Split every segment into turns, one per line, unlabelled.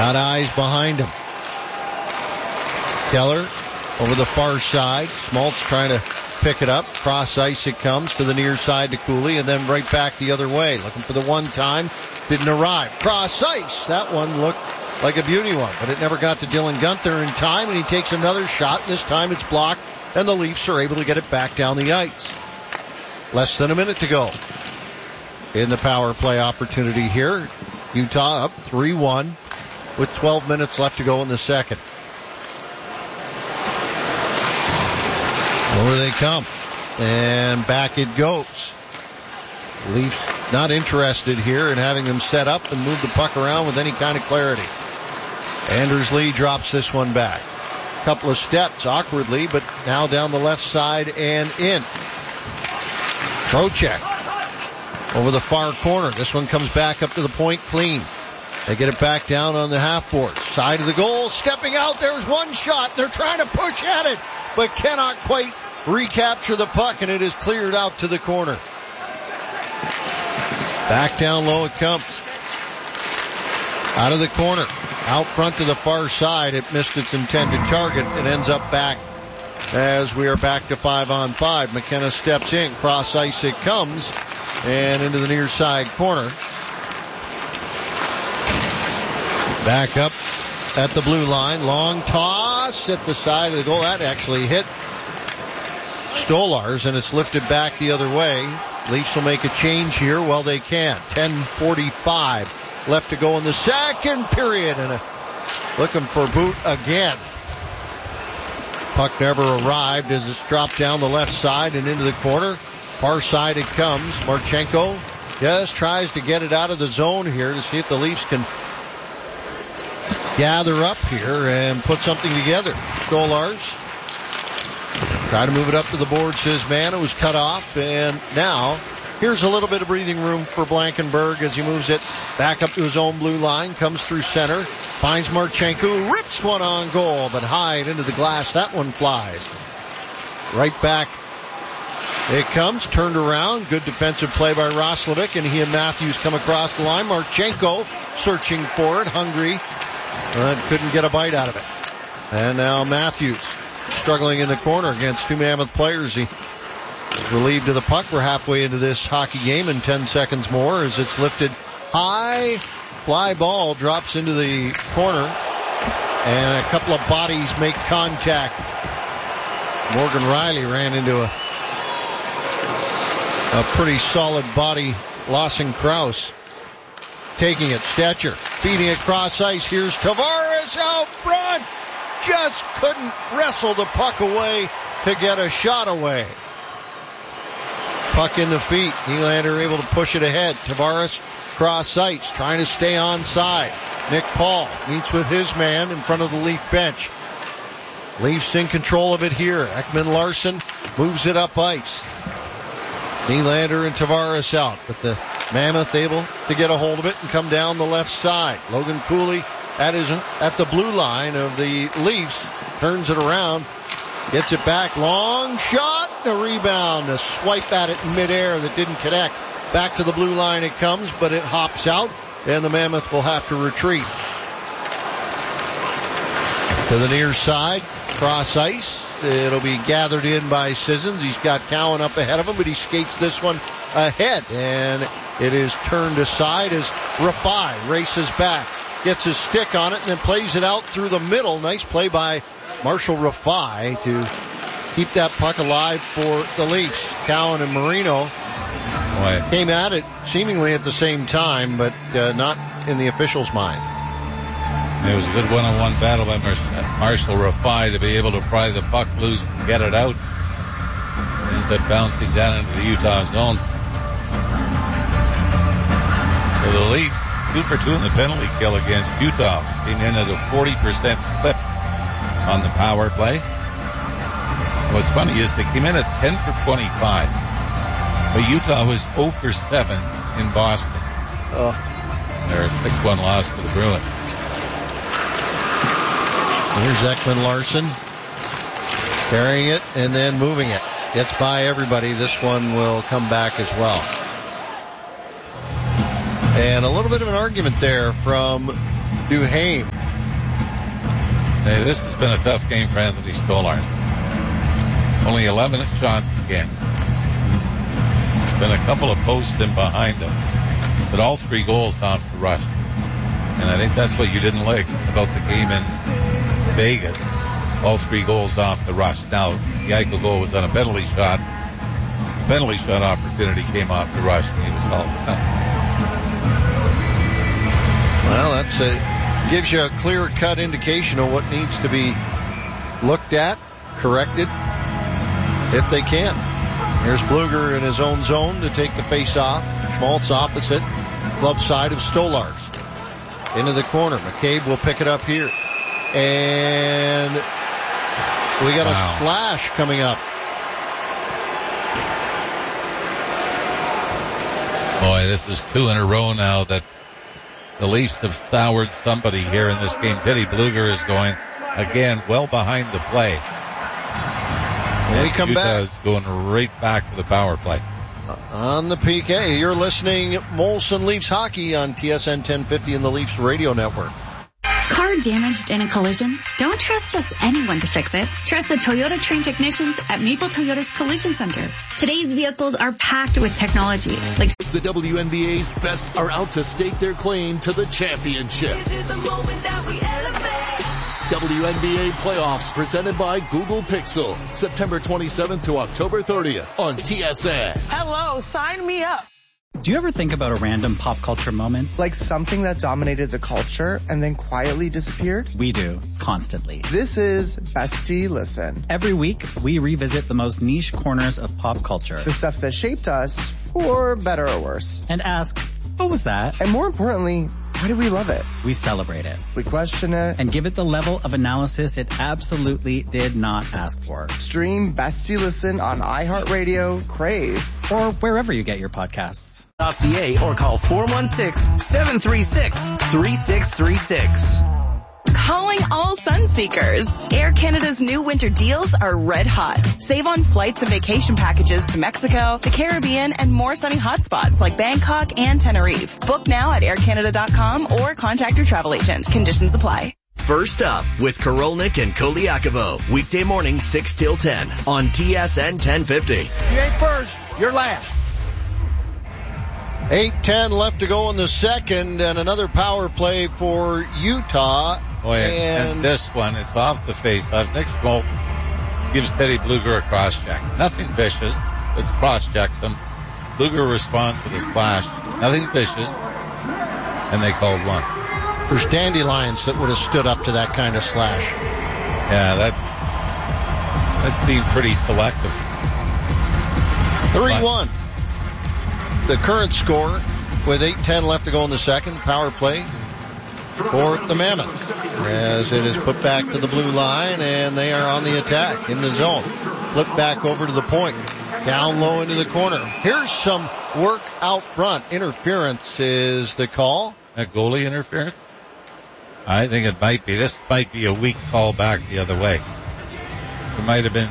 Got eyes behind him. Keller over the far side. Schmaltz trying to pick it up. Cross ice it comes to the near side to Cooley, and then right back the other way. Looking for the one time. Didn't arrive. Cross ice. That one looked like a beauty one, but it never got to Dylan Guenther in time, and he takes another shot. This time it's blocked, and the Leafs are able to get it back down the ice. Less than a minute to go in the power play opportunity here. Utah up 3-1 with 12 minutes left to go in the second. Over they come, and back it goes. Leafs not interested here in having them set up and move the puck around with any kind of clarity. Anders Lee drops this one back. Couple of steps awkwardly, but now down the left side and in. Trocheck over the far corner. This one comes back up to the point clean. They get it back down on the half board. Side of the goal, stepping out. There's one shot. They're trying to push at it, but cannot quite recapture the puck, and it is cleared out to the corner. Back down low it comes. Out of the corner. Out front to the far side. It missed its intended target and ends up back as we are back to 5-on-5. McKenna steps in. Cross ice it comes. And into the near side corner. Back up at the blue line. Long toss at the side of the goal. That actually hit Stolarz, and it's lifted back the other way. Leafs will make a change here while they can. 10:45 left to go in the second period, and looking for boot again. Puck never arrived as it's dropped down the left side and into the corner. Far side it comes. Marchenko just tries to get it out of the zone here to see if the Leafs can gather up here and put something together. Stolarz try to move it up to the boards. His man, it was cut off, and now here's a little bit of breathing room for Blankenberg as he moves it back up to his own blue line, comes through center, finds Marchenko, rips one on goal, but high and into the glass. That one flies. Right back it comes, turned around. Good defensive play by Roslovic, and he and Matthews come across the line. Marchenko searching for it, hungry, but couldn't get a bite out of it. And now Matthews struggling in the corner against two Mammoth players. He is relieved of the puck. We're halfway into this hockey game, and 10 seconds more as it's lifted high. Fly ball drops into the corner, and a couple of bodies make contact. Morgan Riley ran into a pretty solid body. Lawson Krause taking it. Stetcher feeding it cross ice. Here's Tavares out front. Just couldn't wrestle the puck away to get a shot away. Puck in the feet. Nylander able to push it ahead. Tavares cross ice, trying to stay onside. Nick Paul meets with his man in front of the Leaf bench. Leafs in control of it here. Ekman-Larsson moves it up ice. Nylander and Tavares out, but the Mammoth able to get a hold of it and come down the left side. Logan Cooley at the blue line of the Leafs, turns it around, gets it back, long shot, a rebound, a swipe at it in midair that didn't connect. Back to the blue line it comes, but it hops out, and the Mammoth will have to retreat. To the near side, cross ice. It'll be gathered in by Sissons. He's got Cowan up ahead of him, but he skates this one ahead, and it is turned aside as Rafai races back, gets his stick on it, and then plays it out through the middle. Nice play by Marshall Rafai to keep that puck alive for the Leafs. Cowan and Marino came at it seemingly at the same time, but not in the official's mind.
It was a good one-on-one battle by Marshall Rafai to be able to pry the puck loose and get it out. Ends up bouncing down into the Utah zone. So the Leafs, 2 for 2 in the penalty kill against Utah. Came in at a 40% clip on the power play. What's funny is they came in at 10 for 25. But Utah was 0 for 7 in Boston. There's a 6-1 loss for the Bruins.
Here's Ekman-Larsson carrying it and then moving it. Gets by everybody. This one will come back as well. And a little bit of an argument there from Duhame.
Hey, this has been a tough game for Anthony Stolarz. Only 11 shots again. There's been a couple of posts in behind him, but all 3 goals off the rush. And I think that's what you didn't like about the game in Vegas. All 3 goals off the rush. Now, the Eichel goal was on a penalty shot. The penalty shot opportunity came off the rush, and he was all done.
Well, that's gives you a clear-cut indication of what needs to be looked at, corrected, if they can. Here's Bluger in his own zone to take the face-off. Schmaltz opposite, glove side of Stolarz. Into the corner. McCabe will pick it up here. And we got a slash coming up.
Boy, this is 2 in a row now that the Leafs have soured somebody here in this game. Teddy Bluger is going, again, well behind the play.
When we come
Utah's back, going right back to the power play.
On the PK, you're listening Molson Leafs Hockey on TSN 1050 and the Leafs Radio Network.
Car damaged in a collision? Don't trust just anyone to fix it. Trust the Toyota trained technicians at Maple Toyota's Collision Center. Today's vehicles are packed with technology. Like
the WNBA's best are out to stake their claim to the championship.
This is the moment that we elevate.
WNBA playoffs presented by Google Pixel. September 27th to October 30th on TSN.
Hello, sign me up.
Do you ever think about a random pop culture moment?
Like something that dominated the culture and then quietly disappeared?
We do, constantly.
This is Bestie Listen.
Every week, we revisit the most niche corners of pop culture.
The stuff that shaped us, for better or worse.
And ask, what was that?
And more importantly, why do we love it?
We celebrate it.
We question it.
And give it the level of analysis it absolutely did not ask for.
Stream Bestie Listen on iHeartRadio, Crave,
or wherever you get your podcasts.
.ca or call 416-736-3636.
Calling all sun seekers. Air Canada's new winter deals are red hot. Save on flights and vacation packages to Mexico, the Caribbean, and more sunny hotspots like Bangkok and Tenerife. Book now at aircanada.com or contact your travel agent. Conditions apply.
First up with Korolnik and Koliakovo. Weekday morning 6 till 10 on TSN 1050.
You ain't first, you're last.
8:10 left to go in the second, and another power play for Utah.
Boy, and this one, it's off the face-off. Nick Schmaltz gives Teddy Bluger a cross-check. Nothing vicious. Let's cross-check him. Bluger responds with a splash. Nothing vicious. And they called one.
There's dandelions that would have stood up to that kind of slash.
Yeah, that's being pretty selective.
3-1. The current score with 8:10 left to go in the second. Power play for the Mammoth as it is put back to the blue line, and they are on the attack in the zone. Flip back over to the point. Down low into the corner. Here's some work out front. Interference is the call.
A goalie interference? I think it might be. This might be a weak call back the other way. It might have been.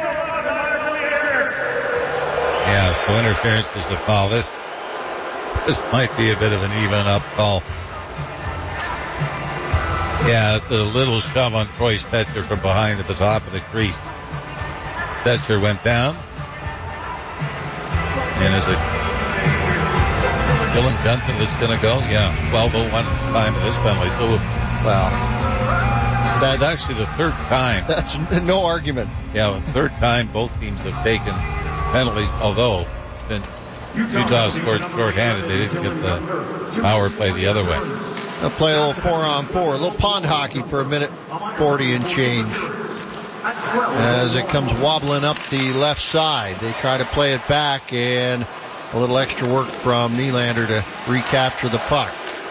Yeah, so interference is the call. This might be a bit of an even up call. Yeah, it's a little shove on Troy Stetcher from behind at the top of the crease. Stetcher went down. And is it Dylan Duncan that's going to go? Yeah, 12:01 time of this penalty. So,
well,
that's actually the third time.
That's no argument.
Yeah, third time both teams have taken penalties, although then Utah scored shorthanded. They didn't get the power play the other way.
They'll play a little 4-on-4, a little pond hockey for a minute 40 and change. As it comes wobbling up the left side, they try to play it back, and a little extra work from Nylander to recapture the puck.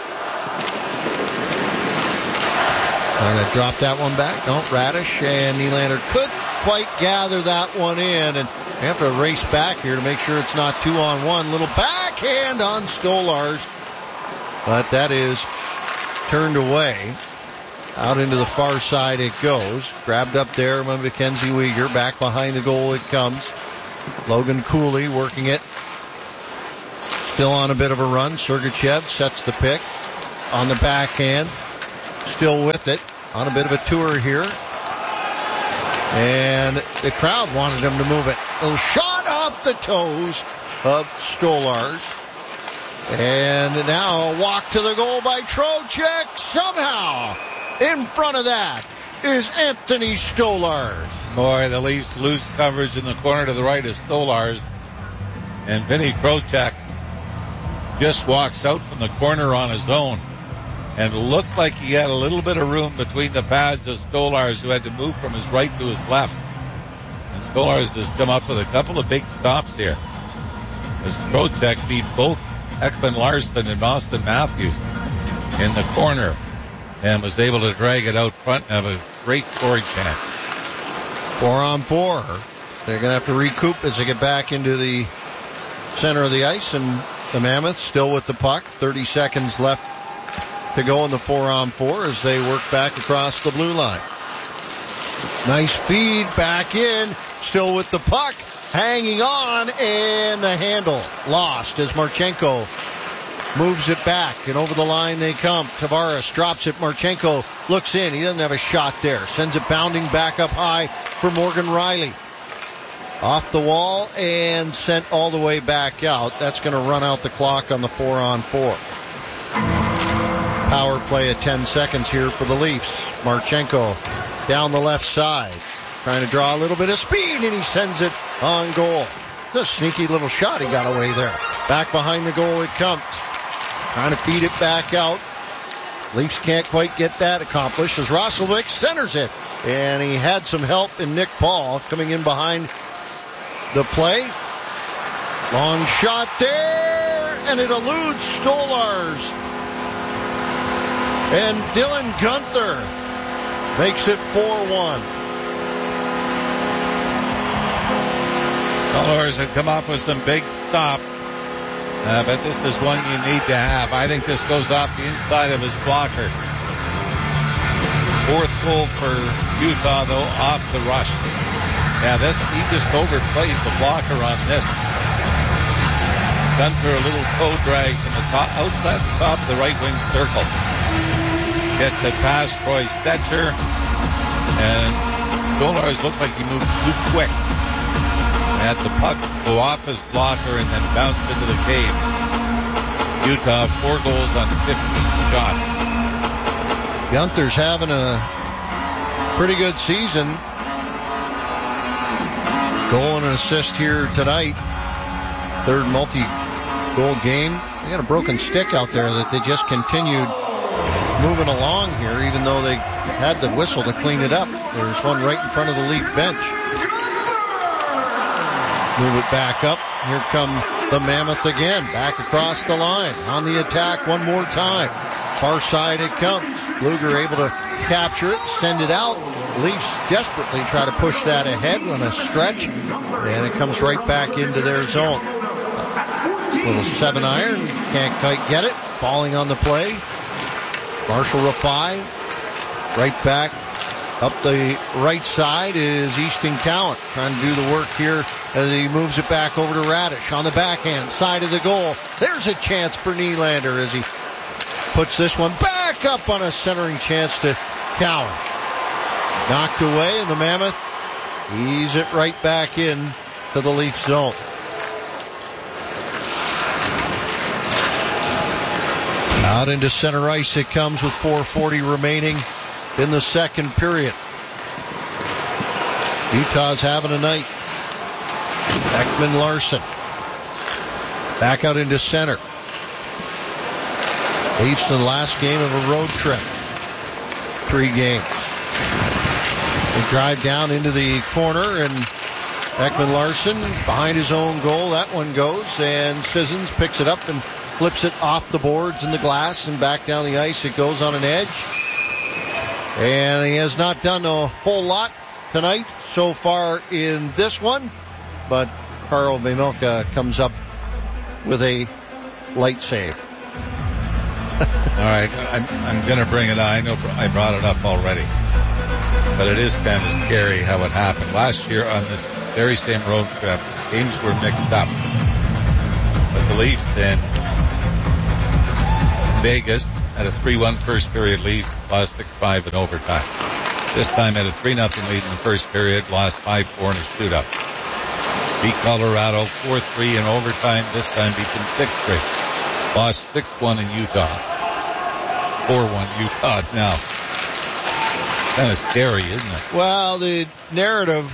Trying to drop that one back. No, Radish and Nylander couldn't quite gather that one in, and they have to race back here to make sure it's not 2-on-1. Little backhand on Stolarz, but that is turned away. Out into the far side it goes. Grabbed up there by Mackenzie Weegar. Back behind the goal it comes. Logan Cooley working it. Still on a bit of a run. Sergachev sets the pick on the backhand. still with it on a bit of a tour here. And the crowd wanted him to move it. A little shot off the toes of Stolarz. And now a walk to the goal by Trocheck. Somehow, in front of that is Anthony Stolarz.
Boy, the Leafs lose coverage in the corner to the right of Stolarz. And Vinny Trocheck just walks out from the corner on his own. And looked like he had a little bit of room between the pads of Stolarz, who had to move from his right to his left. And Stolarz has come up with a couple of big stops here, as Trocheck beat both Ekman Larsson and Austin Matthews in the corner and was able to drag it out front and have a great scoring chance.
4-on-4. They're going to have to recoup as they get back into the center of the ice, and the Mammoths still with the puck. 30 seconds left to go in the 4-on-4 as they work back across the blue line. Nice feed back in, still with the puck, hanging on, and the handle lost as Marchenko moves it back, and over the line they come. Tavares drops it. Marchenko looks in. He doesn't have a shot there. Sends it bounding back up high for Morgan Rielly. Off the wall and sent all the way back out. That's going to run out the clock on the 4-on-4. Power play at 10 seconds here for the Leafs. Marchenko down the left side, trying to draw a little bit of speed, and he sends it on goal. Just a sneaky little shot he got away there. Back behind the goal it comes. Trying to feed it back out. Leafs can't quite get that accomplished as Roslovic centers it. And he had some help in Nick Paul coming in behind the play. Long shot there, and it eludes Stolarz. And Dylan Guenther makes it 4-1.
Stolarz had come up with some big stops. But this is one you need to have. I think this goes off the inside of his blocker. Fourth goal for Utah, though, off the rush. Yeah, he just overplays the blocker on this. Guenther a little toe drag from the top, outside the top of the right wing circle. Gets it past Troy Stecher. And Stolarz looked like he moved too quick. Had the puck go off his blocker and then bounce into the cage. Utah 4 goals on 15 shots.
Gunther's having a pretty good season. Goal and an assist here tonight. Third multi-goal game. They got a broken stick out there that they just continued moving along here, even though they had the whistle to clean it up. There's one right in front of the Leaf bench. Move it back up. Here come the Mammoth again. Back across the line. On the attack one more time. Far side it comes. Luger able to capture it, send it out. Leafs desperately try to push that ahead on a stretch. And it comes right back into their zone. Little 7-iron. Can't quite get it. Falling on the play. Marshall Rafai. Right back. Up the right side is Easton Cowan trying to do the work here as he moves it back over to Radish on the backhand side of the goal. There's a chance for Nylander as he puts this one back up on a centering chance to Cowan. Knocked away, and the Mammoth ease it right back in to the Leaf zone. Out into center ice it comes with 4:40 remaining in the second period. Utah's having a night. Ekman Larsson back out into center. Leafs in the last game of a road trip. 3 games. They drive down into the corner, and Ekman Larsson behind his own goal. That one goes, and Sissons picks it up and flips it off the boards and the glass and back down the ice. It goes on an edge. And he has not done a whole lot tonight so far in this one, but Karel Vejmelka comes up with a light save.
All right, I'm going to bring it on. I know I brought it up already, but it is kind of scary how it happened. Last year on this very same road trip, games were mixed up. But the Leafs in Vegas at a 3-1 first period lead, lost 6-5 in overtime. This time at a 3-0 lead in the first period, lost 5-4 in a shootout. Beat Colorado 4-3 in overtime, this time beat them 6-3. Lost 6-1 in Utah. 4-1 Utah now. Kind of scary, isn't it?
Well, the narrative,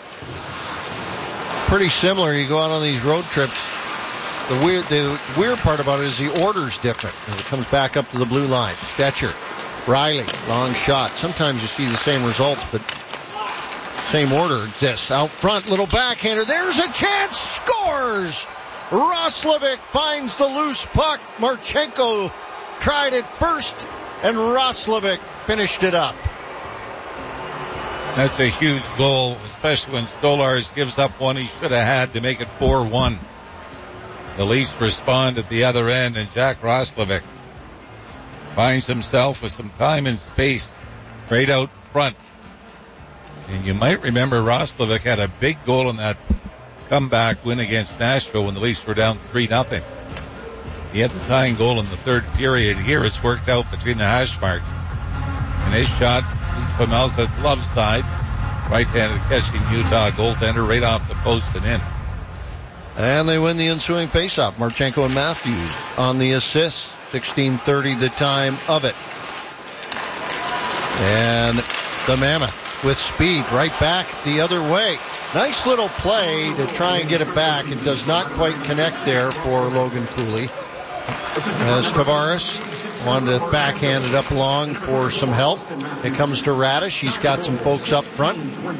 pretty similar. You go out on these road trips. The weird part about it is the order's different as it comes back up to the blue line. Stetcher, Riley, long shot. Sometimes you see the same results, but same order exists. Out front, little backhander. There's a chance. Scores! Roslovic finds the loose puck. Marchenko tried it first, and Roslovic finished it up.
That's a huge goal, especially when Stolarz gives up one he should have had to make it 4-1. The Leafs respond at the other end, and Jack Roslovic finds himself with some time and space right out front. And you might remember Roslovic had a big goal in that comeback win against Nashville when the Leafs were down 3-0. He had the tying goal in the third period. Here it's worked out between the hash marks. And his shot is Pamelka's glove side. Right-handed catching Utah goaltender right off the post and in.
And they win the ensuing faceoff. Marchenko and Matthews on the assist. 16:30 the time of it. And the Mammoth with speed right back the other way. Nice little play to try and get it back. It does not quite connect there for Logan Cooley. As Tavares wanted to backhand it up along for some help. It comes to Radish. He's got some folks up front.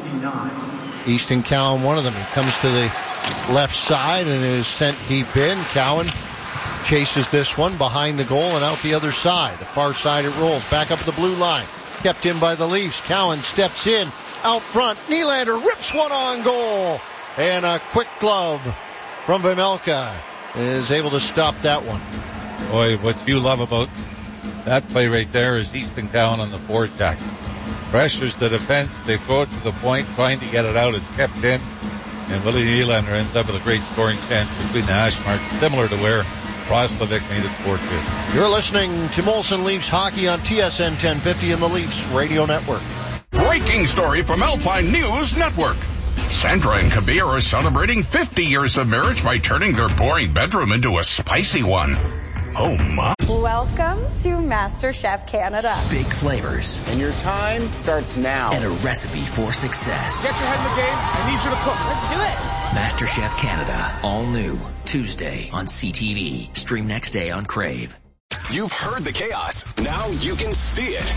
Easton Cowan, one of them. He comes to the left side and is sent deep in. Cowan chases this one behind the goal and out the other side. The far side it rolls back up the blue line. Kept in by the Leafs. Cowan steps in out front. Nylander rips one on goal. And a quick glove from Pamelka is able to stop that one.
Boy, what you love about that play right there is Easton Cowan on the forecheck. Pressures the defense. They throw it to the point, trying to get it out. It's kept in. And Willie Nylander ends up with a great scoring chance between the hash marks, similar to where Roslovic made it 4-2.
You're listening to Molson Leafs Hockey on TSN 1050 and the Leafs Radio Network.
Breaking story from Alpine News Network. Sandra and Kabir are celebrating 50 years of marriage by turning their boring bedroom into a spicy one. Oh my.
Welcome to MasterChef Canada.
Big flavors.
And your time starts now.
And a recipe for success.
Get your head in the game. I need you to cook.
Let's do it. MasterChef Canada. All new. Tuesday on CTV. Stream next day on Crave.
You've heard the chaos. Now you can see it.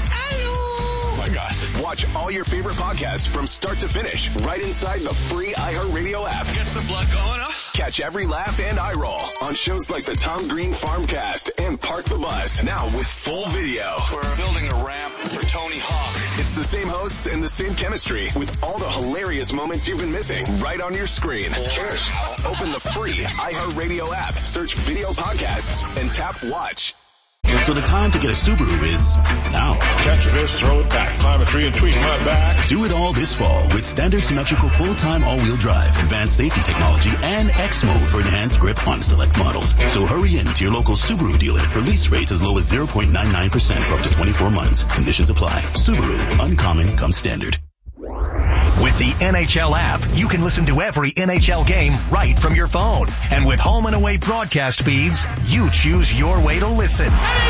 Oh my gosh. Watch all your favorite podcasts from start to finish right inside the free iHeartRadio app.
Gets the blood going up.
Catch every laugh and eye roll on shows like the Tom Green Farmcast and Park the Bus. Now with full video.
We're building a ramp for Tony Hawk.
It's the same hosts and the same chemistry with all the hilarious moments you've been missing right on your screen. Cheers. Open the free iHeartRadio app, search video podcasts, and tap watch.
So the time to get a Subaru is now.
Catch this, throw it back, climb a tree and tweak my back.
Do it all this fall with standard symmetrical full-time all-wheel drive, advanced safety technology, and X mode for enhanced grip on select models. So hurry in to your local Subaru dealer for lease rates as low as 0.99% for up to 24 months. Conditions apply. Subaru, uncommon comes standard.
With the NHL app, you can listen to every NHL game right from your phone. And with home and away broadcast feeds, you choose your way to listen.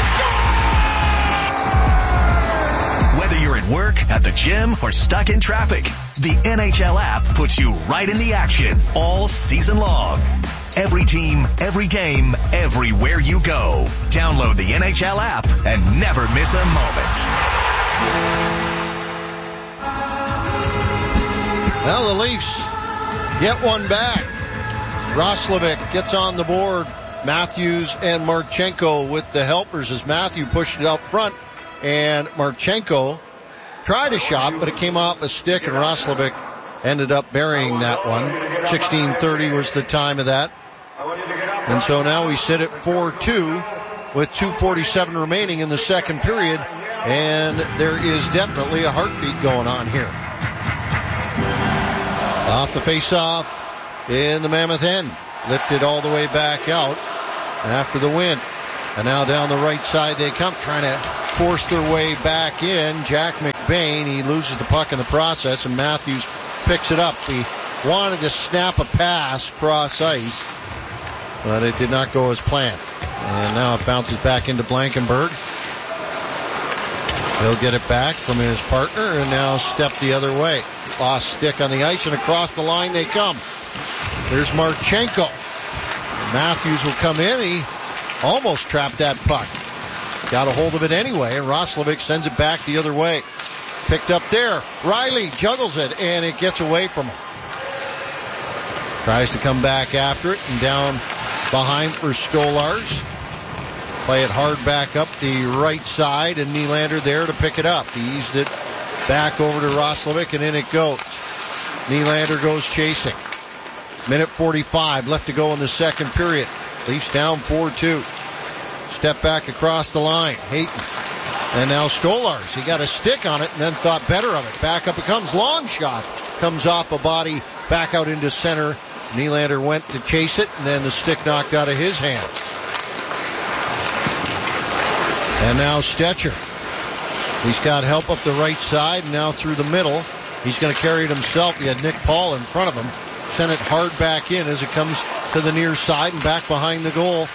Whether you're at work, at the gym, or stuck in traffic, the NHL app puts you right in the action all season long. Every team, every game, everywhere you go. Download the NHL app and never miss a moment.
Well, the Leafs get one back. Roslovic gets on the board. Matthews and Marchenko with the helpers as Matthew pushed it out front. And Marchenko tried a shot, but it came off a stick, and Roslovic ended up burying that one. 16:30 was the time of that. And so now we sit at 4-2 with 2:47 remaining in the second period. And there is definitely a heartbeat going on here. Off the face-off in the Mammoth end. Lifted all the way back out after the win. And now down the right side they come, trying to force their way back in. Jack McBain, he loses the puck in the process, and Matthews picks it up. He wanted to snap a pass cross ice, but it did not go as planned. And now it bounces back into Blankenburg. He'll get it back from his partner and now step the other way. Lost stick on the ice, and across the line they come. There's Marchenko. Matthews will come in. He almost trapped that puck. Got a hold of it anyway, and Roslovic sends it back the other way. Picked up there. Riley juggles it, and it gets away from him. Tries to come back after it, and down behind for Stolars. Play it hard back up the right side, and Nylander there to pick it up. He eased it back over to Roslovic, and in it goes. Nylander goes chasing. Minute 45 left to go in the second period. Leafs down 4-2. Step back across the line. Hayton. And now Stolars. He got a stick on it and then thought better of it. Back up it comes. Long shot. Comes off a body back out into center. Nylander went to chase it, and then the stick knocked out of his hands. And now Stetcher. He's got help up the right side, and now through the middle. He's going to carry it himself. He had Nick Paul in front of him. Sent it hard back in as it comes to the near side and back behind the goal.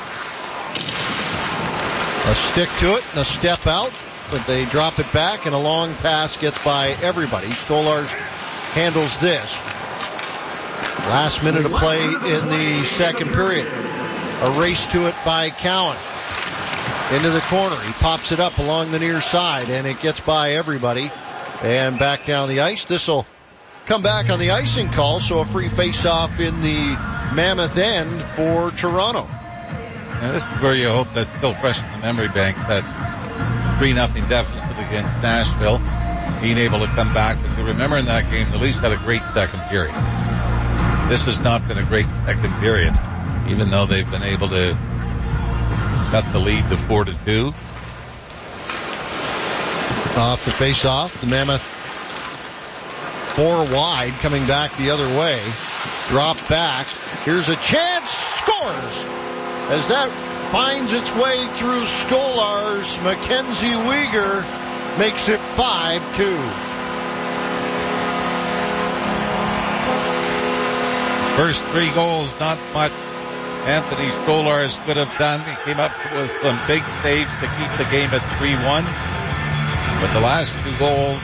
A stick to it and a step out, but they drop it back, and a long pass gets by everybody. Stolars handles this. Last minute of play in the second period. A race to it by Cowan. Into the corner. He pops it up along the near side, and it gets by everybody. And back down the ice. This will come back on the icing call, so a free face-off in the Mammoth end for Toronto.
And this is where you hope that's still fresh in the memory bank, that 3-0 deficit against Nashville, being able to come back. But you remember in that game, the Leafs had a great second period. This has not been a great second period, even though they've been able to cut the lead to 4-2.
Off the face-off, the Mammoth 4 wide, coming back the other way. Drop back. Here's a chance. Scores! As that finds its way through Stolars, Mackenzie Weegar makes it 5-2.
First 3 goals, not much Anthony Stolars could have done. He came up with some big saves to keep the game at 3-1. But the last 2 goals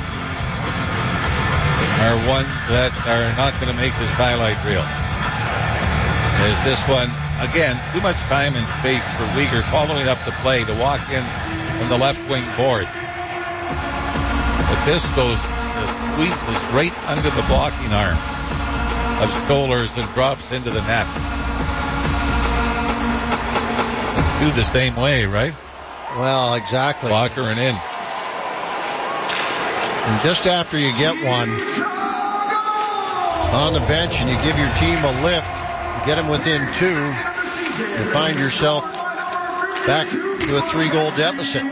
are ones that are not going to make this highlight reel. There's this one. Again, too much time and space for Weegar following up the play to walk in from the left wing board. But this squeezes right under the blocking arm of Stolars and drops into the net. Let's do the same way, right?
Well, exactly.
Blocker and in.
And just after you get one on the bench and you give your team a lift, get them within 2, you find yourself back to a 3-goal deficit.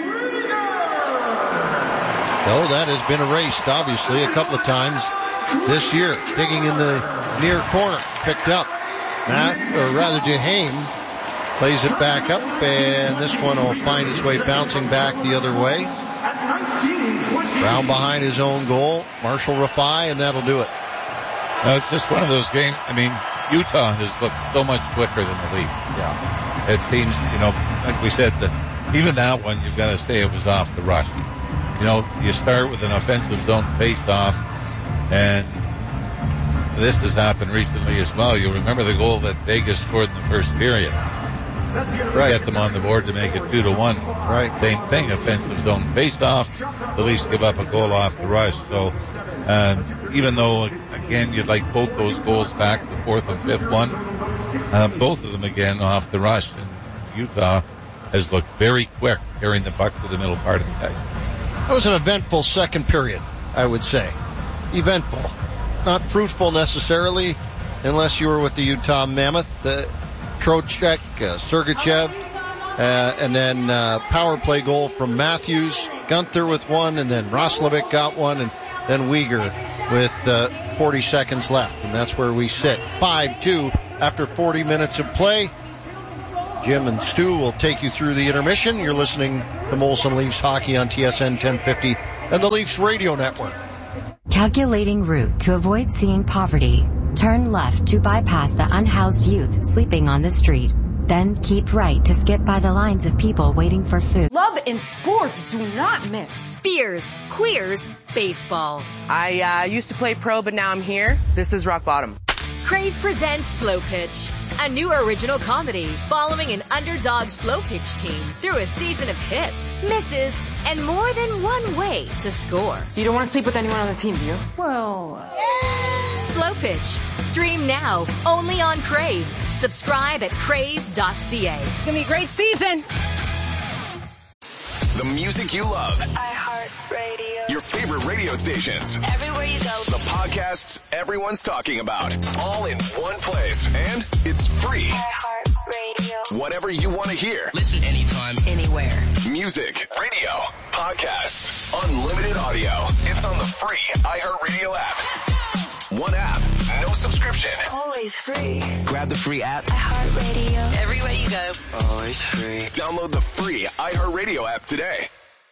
Oh, that has been erased, obviously, a couple of times this year. Digging in the near corner, picked up. Duhaime plays it back up, and this one will find its way bouncing back the other way. Brown behind his own goal. Marshall Rafai, and that'll do it.
It's just one of those games. I mean, Utah has looked so much quicker than the Leaf.
Yeah.
It seems, like we said, that even that one, you've got to say it was off the rush. You start with an offensive zone face-off, and this has happened recently as well. You'll remember the goal that Vegas scored in the first period.
Right.
Get them on the board to make it 2-1.
Right.
Same thing, offensive zone face-off. The Leafs give up a goal off the rush. So, even though, again, you'd like both those goals back, the fourth and fifth one, both of them again off the rush. And Utah has looked very quick carrying the puck to the middle part of the ice.
That was an eventful second period, I would say. Eventful. Not fruitful necessarily, unless you were with the Utah Mammoth. Trocheck, Sergachev, and then power play goal from Matthews, Gunther with one, and then Roslovic got one, and then Weegar with 40 seconds left. And that's where we sit. 5-2 after 40 minutes of play. Jim and Stu will take you through the intermission. You're listening to Molson Leafs Hockey on TSN 1050 and the Leafs Radio Network.
Calculating route to avoid seeing poverty. Turn left to bypass the unhoused youth sleeping on the street. Then keep right to skip by the lines of people waiting for food.
Love and sports do not mix.
Beers, queers, baseball.
I used to play pro, but now I'm here. This is rock bottom.
Crave presents Slow Pitch, a new original comedy following an underdog slow pitch team through a season of hits, misses, and more than one way to score.
You don't want to sleep with anyone on the team, do you? Well...
Slow Pitch. Stream now, only on Crave. Subscribe at crave.ca.
It's going to be a great season.
The music you love.
iHeartRadio.
Your favorite radio stations.
Everywhere you go.
The podcasts everyone's talking about. All in one place. And it's free.
iHeartRadio.
Whatever you want to hear.
Listen anytime, anywhere.
Music, radio, podcasts, unlimited audio. It's on the free iHeartRadio app. One app, no subscription.
Always free.
Grab the free app.
iHeartRadio.
Everywhere you go. Always free.
Download the free iHeartRadio app today.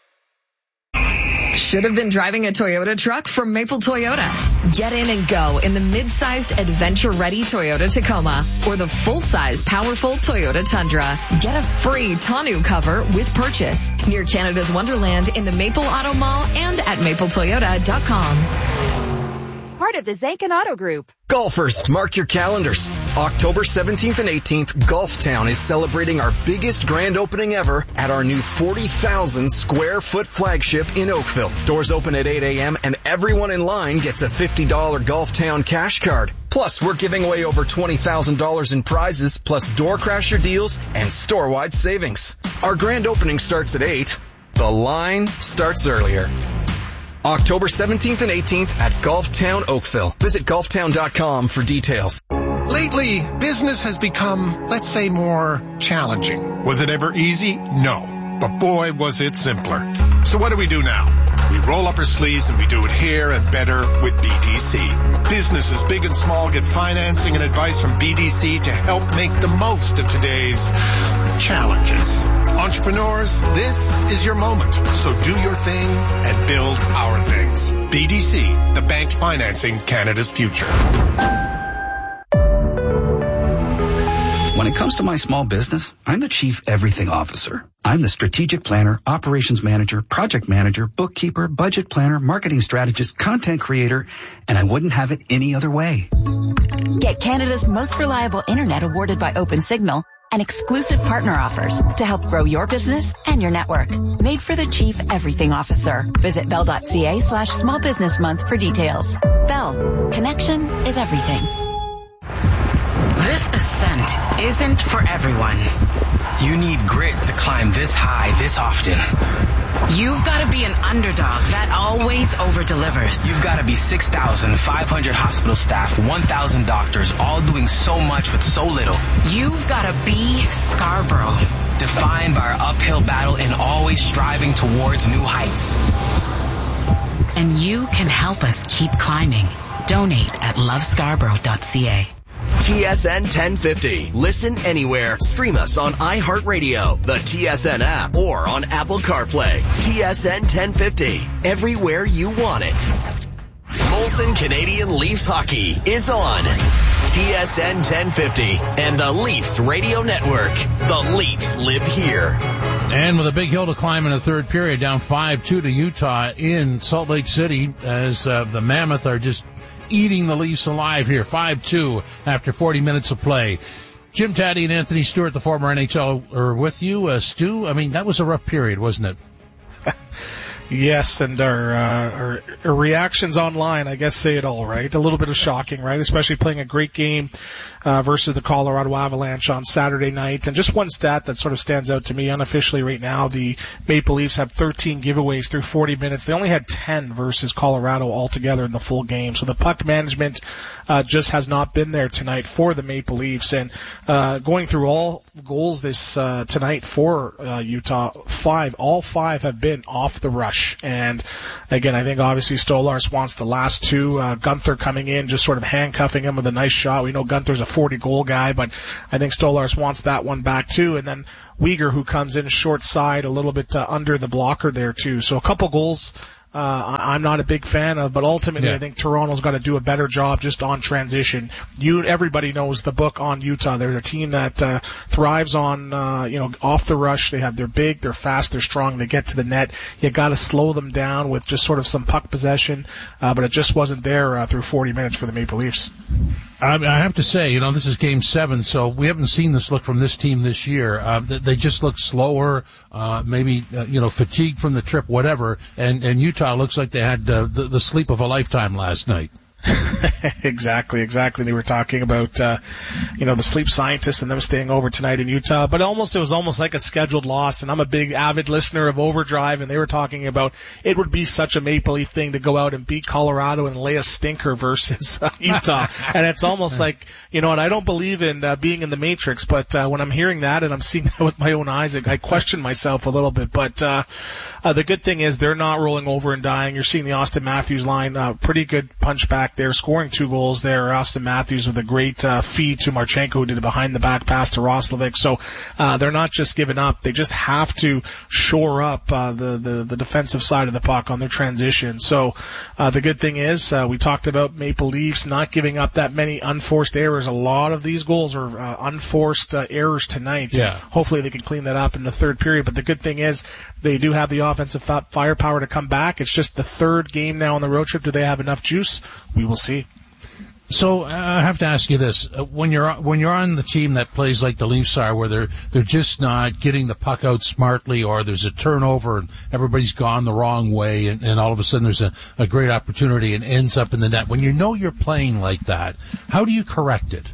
Should have been driving a Toyota truck from Maple Toyota. Get in and go in the mid-sized adventure-ready Toyota Tacoma or the full-size powerful Toyota Tundra. Get a free tonneau cover with purchase near Canada's Wonderland in the Maple Auto Mall and at mapletoyota.com.
Part of the Zankin Auto Group.
Golfers, mark your calendars. October 17th and 18th, Golftown is celebrating our biggest grand opening ever at our new 40,000 square foot flagship in Oakville. Doors open at 8 a.m. and everyone in line gets a $50 Golftown cash card. Plus, we're giving away over $20,000 in prizes, plus door crasher deals and store-wide savings. Our grand opening starts at 8. The line starts earlier. October 17th and 18th at Golftown Oakville. Visit golftown.com for details.
Lately, business has become, let's say, more challenging. Was it ever easy? No. But boy, was it simpler. So what do we do now? We roll up our sleeves and we do it here and better with BDC. Businesses big and small get financing and advice from BDC to help make the most of today's challenges. Entrepreneurs, this is your moment. So do your thing and build our things. BDC, the bank financing Canada's future.
When it comes to my small business, I'm the Chief Everything Officer. I'm the strategic planner, operations manager, project manager, bookkeeper, budget planner, marketing strategist, content creator, and I wouldn't have it any other way.
Get Canada's most reliable internet awarded by OpenSignal and exclusive partner offers to help grow your business and your network. Made for the Chief Everything Officer. Visit bell.ca/small business month for details. Bell. Connection is everything.
This ascent isn't for everyone. You need grit to climb this high this often. You've got to be an underdog that always over-delivers. You've got to be 6,500 hospital staff, 1,000 doctors, all doing so much with so little. You've got to be Scarborough, defined by our uphill battle and always striving towards new heights. And you can help us keep climbing. Donate at lovescarborough.ca.
TSN 1050. Listen anywhere. Stream us on iHeartRadio, the TSN app, or on Apple CarPlay. TSN 1050. Everywhere you want it. Molson Canadian Leafs Hockey is on TSN 1050 and the Leafs Radio Network. The Leafs live here.
And with a big hill to climb in the third period, down 5-2 to Utah in Salt Lake City as the Mammoth are just eating the Leafs alive here. 5-2 after 40 minutes of play. Jim Taddy and Anthony Stewart, the former NHL, are with you. Stu, I mean, that was a rough period, wasn't it?
Yes, and our reactions online, I guess, say it all, right? A little bit of shocking, right? Especially playing a great game versus the Colorado Avalanche on Saturday night. And just one stat that sort of stands out to me unofficially right now, the Maple Leafs have 13 giveaways through 40 minutes. They only had 10 versus Colorado altogether in the full game. So the puck management just has not been there tonight for the Maple Leafs. And going through all goals this tonight for Utah, all five have been off the rush. And again, I think obviously Stolarz wants the last two. Gunther coming in, just sort of handcuffing him with a nice shot. We know Gunther's a 40-goal guy, but I think Stolarz wants that one back too. And then Weegar, who comes in short side, a little bit under the blocker there too. So a couple goals I'm not a big fan of, but ultimately I think Toronto's got to do a better job just on transition. Everybody knows the book on Utah. They're a team that thrives on off the rush. They're big, they're fast, they're strong, they get to the net. You got to slow them down with just sort of some puck possession, but it just wasn't there through 40 minutes for the Maple Leafs.
I have to say, this is Game 7, so we haven't seen this look from this team this year. They just look slower, maybe fatigued from the trip, whatever. And Utah looks like they had the sleep of a lifetime last night.
Exactly. They were talking about, the sleep scientists and them staying over tonight in Utah, but it was almost like a scheduled loss. And I'm a big avid listener of Overdrive, and they were talking about it would be such a Maple Leaf thing to go out and beat Colorado and lay a stinker versus Utah. And it's almost like, and I don't believe in being in the Matrix, but when I'm hearing that and I'm seeing that with my own eyes, I question myself a little bit. But the good thing is they're not rolling over and dying. You're seeing the Austin Matthews line, pretty good punch back there, scoring 2 goals there. Austin Matthews with a great feed to Marchenko, who did a behind-the-back pass to Roslovic. So they're not just giving up. They just have to shore up the defensive side of the puck on their transition. So the good thing is we talked about Maple Leafs not giving up that many unforced errors. A lot of these goals are unforced errors tonight.
Yeah.
Hopefully they can clean that up in the third period. But the good thing is they do have the offensive firepower to come back. It's just the third game now on the road trip. Do they have enough juice? We will see.
So I have to ask you this: when you're on the team that plays like the Leafs are, where they're just not getting the puck out smartly, or there's a turnover and everybody's gone the wrong way, and all of a sudden there's a great opportunity and ends up in the net. When you're playing like that, how do you correct it?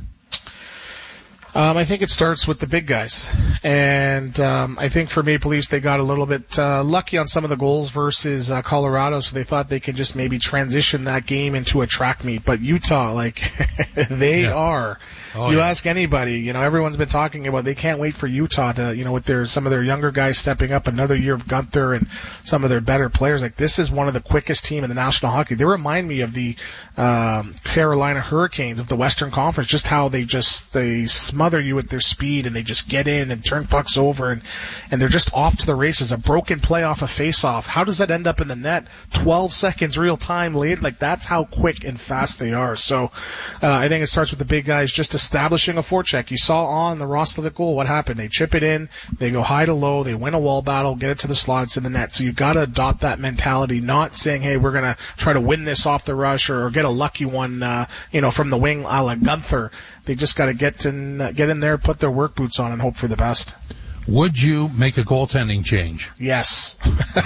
I think it starts with the big guys. And I think for Maple Leafs, they got a little bit lucky on some of the goals versus Colorado, so they thought they could just maybe transition that game into a track meet. But Utah, they are. Ask anybody, everyone's been talking about they can't wait for Utah to, with some of their younger guys stepping up, another year of Gunther and some of their better players. This is one of the quickest team in the National Hockey. They remind me of the Carolina Hurricanes of the Western Conference, just how they smother you with their speed and they just get in and turn pucks over and they're just off to the races. A broken play off a face-off. How does that end up in the net 12 seconds real time later? That's how quick and fast they are. So I think it starts with the big guys just establishing a forecheck. You saw on the Roslovic goal what happened. They chip it in, they go high to low, they win a wall battle, get it to the slot, it's in the net. So you've got to adopt that mentality, not saying, hey, we're going to try to win this off the rush or get a lucky one, from the wing a la Gunther. They just got to get in there, put their work boots on, and hope for the best.
Would you make a goaltending change?
Yes.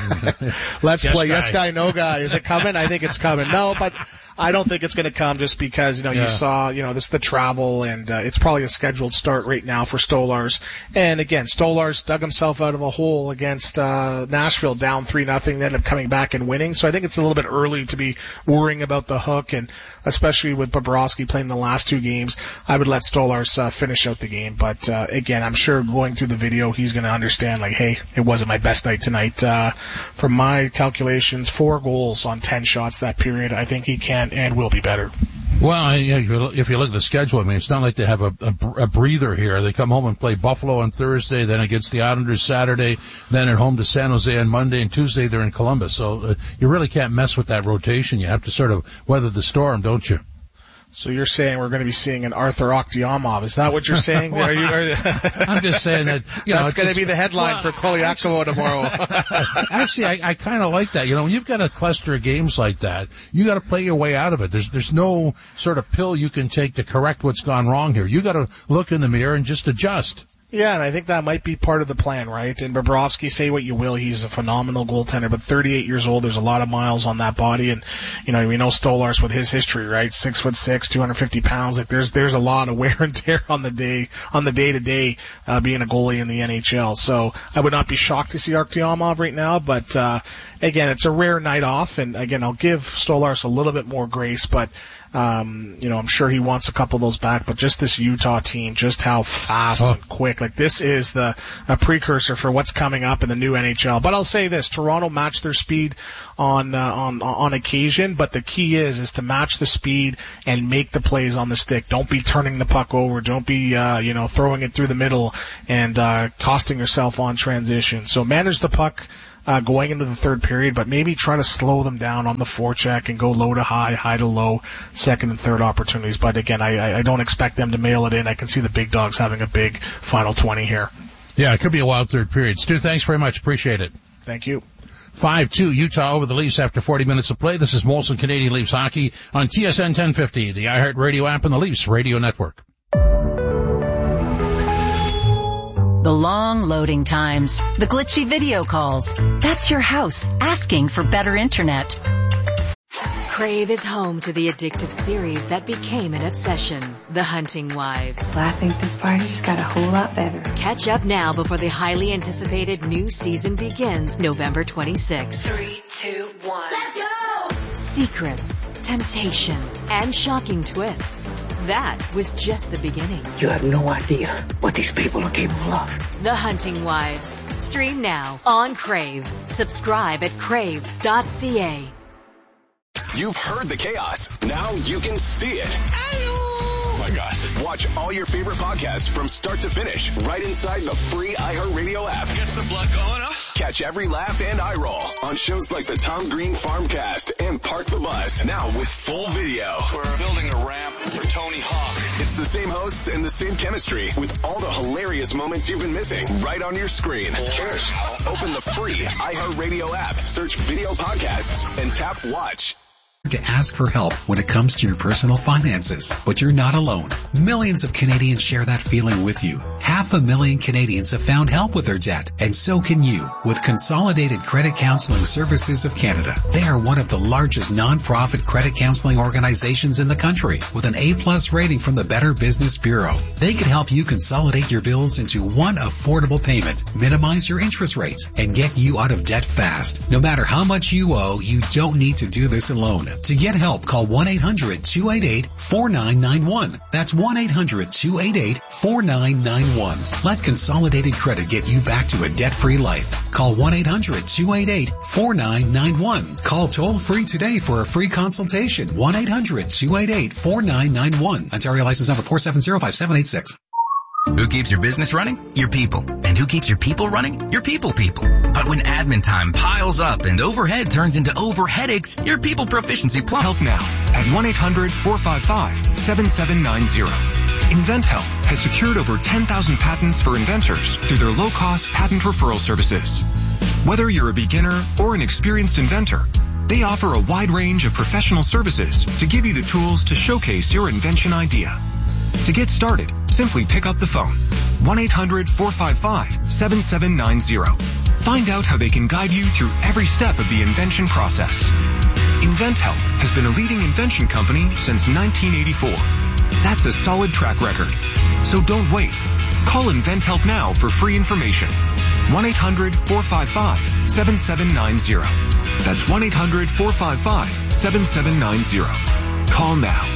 Let's play yes guy, no guy. Is it coming? I think it's coming. No, but I don't think it's going to come just because, you saw, this is the travel and it's probably a scheduled start right now for Stolarz. And again, Stolarz dug himself out of a hole against Nashville down 3-0, they ended up coming back and winning. So I think it's a little bit early to be worrying about the hook, and especially with Bobrovsky playing the last 2 games, I would let Stolarz finish out the game. But again, I'm sure going through the video, he's going to understand, hey, it wasn't my best night tonight. From my calculations, 4 goals on 10 shots that period. I think he can and will be better.
Well, if you look at the schedule, it's not like they have a breather here. They come home and play Buffalo on Thursday, then against the Islanders Saturday, then at home to San Jose on Monday, and Tuesday they're in Columbus. So you really can't mess with that rotation. You have to sort of weather the storm, don't you?
So you're saying we're going to be seeing an Arthur Akhtiamov. Is that what you're saying?
I'm just saying that,
that's going to be the headline for Koliakovo tomorrow.
Actually, I kind of like that. When you've got a cluster of games like that, you got to play your way out of it. There's no sort of pill you can take to correct what's gone wrong here. You got to look in the mirror and just adjust.
Yeah, and I think that might be part of the plan, right? And Bobrovsky, say what you will, he's a phenomenal goaltender, but 38 years old, there's a lot of miles on that body, and, we know Stolarz with his history, right? 6'6", 250 pounds, there's a lot of wear and tear on the day-to-day, being a goalie in the NHL. So I would not be shocked to see Akhtiamov right now, but, again, it's a rare night off, and again, I'll give Stolarz a little bit more grace, but I'm sure he wants a couple of those back, but just this Utah team, just how fast and quick, like this is a precursor for what's coming up in the new NHL. But I'll say this, Toronto matched their speed on occasion, but the key is to match the speed and make the plays on the stick. Don't be turning the puck over. Don't be, throwing it through the middle and, costing yourself on transition. So manage the puck, going into the third period, but maybe try to slow them down on the forecheck and go low to high, high to low, second and third opportunities. But again, I don't expect them to mail it in. I can see the big dogs having a big final 20 here.
Yeah, it could be a wild third period. Stu, thanks very much. Appreciate it.
Thank you.
5-2 Utah over the Leafs after 40 minutes of play. This is Molson Canadian Leafs Hockey on TSN 1050, the iHeart Radio app, and the Leafs Radio Network.
The long loading times, the glitchy video calls. That's your house asking for better internet.
Crave is home to the addictive series that became an obsession, The Hunting Wives.
Well, I think this party just got a whole lot better.
Catch up now before the highly anticipated new season begins November 26th.
3, 2, 1.
Let's go! Secrets, temptation, and shocking twists. That was just the beginning.
You have no idea what these people are capable of.
The Hunting Wives. Stream now on Crave. Subscribe at crave.ca.
You've heard the chaos. Now you can see it. Oh my gosh. Watch all your favorite podcasts from start to finish right inside the free iHeartRadio app.
Gets the blood going, huh?
Catch every laugh and eye roll on shows like the Tom Green Farmcast and Park the Bus. Now with full video.
We're building a ramp for Tony Hawk.
It's the same hosts and the same chemistry with all the hilarious moments you've been missing right on your screen. Cheers. Open the free iHeartRadio app, search video podcasts, and tap watch.
To ask for help when it comes to your personal finances, but you're not alone. Millions of Canadians share that feeling with you. 500,000 Canadians have found help with their debt, and so can you with Consolidated Credit Counseling Services of Canada. They are one of the largest non-profit credit counseling organizations in the country with an A+ rating from the Better Business Bureau. They can help you consolidate your bills into one affordable payment, minimize your interest rates, and get you out of debt fast. No matter how much you owe, you don't need to do this alone. To get help, call 1-800-288-4991. That's 1-800-288-4991. Let Consolidated Credit get you back to a debt-free life. Call 1-800-288-4991. Call toll-free today for a free consultation. 1-800-288-4991. Ontario license number 4705786.
Who keeps your business running? Your people. And who keeps your people running? Your people. But when admin time piles up and overhead turns into over-headaches, your People Proficiency Plus.
Help now at 1-800-455-7790. InventHelp has secured over 10,000 patents for inventors through their low-cost patent referral services. Whether you're a beginner or an experienced inventor, they offer a wide range of professional services to give you the tools to showcase your invention idea. To get started, simply pick up the phone. 1-800-455-7790. Find out how they can guide you through every step of the invention process. InventHelp has been a leading invention company since 1984. That's a solid track record. So don't wait. Call InventHelp now for free information. 1-800-455-7790. That's 1-800-455-7790. Call now.